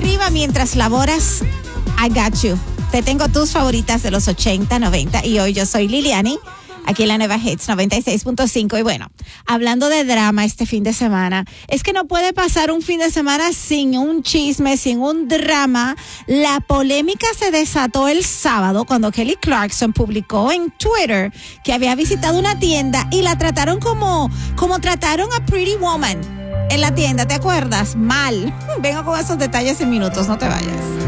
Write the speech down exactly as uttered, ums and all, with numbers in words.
arriba mientras laboras. I got you. Te tengo tus favoritas de los ochenta, noventa y hoy yo soy Liliani, aquí en la Nueva Hits noventa y seis punto cinco. Y bueno, hablando de drama este fin de semana, es que no puede pasar un fin de semana sin un chisme, sin un drama. La polémica se desató el sábado cuando Kelly Clarkson publicó en Twitter que había visitado una tienda y la trataron como, como trataron a Pretty Woman en la tienda, ¿te acuerdas? Mal. Vengo con esos detalles en minutos, no te vayas.